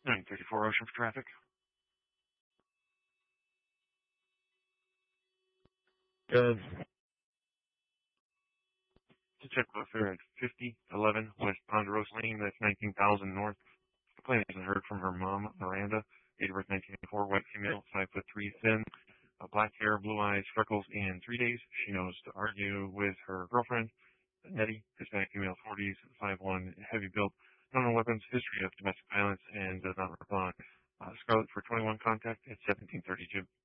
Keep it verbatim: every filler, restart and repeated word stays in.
nine thirty-four Ocean for traffic. Good. To check bus fare at fifty eleven West Ponderosa Lane, that's nineteen thousand north. The plane hasn't heard from her mom, Miranda. Date of birth nineteen eighty-four, white female, five foot three, thin, uh, black hair, blue eyes, freckles, and three days. She knows to argue with her girlfriend, Nettie, Hispanic female, forties, five one, heavy built, known weapons, history of domestic violence, and does not respond. Uh, Scarlet for twenty-one contact at seventeen thirty, Jim.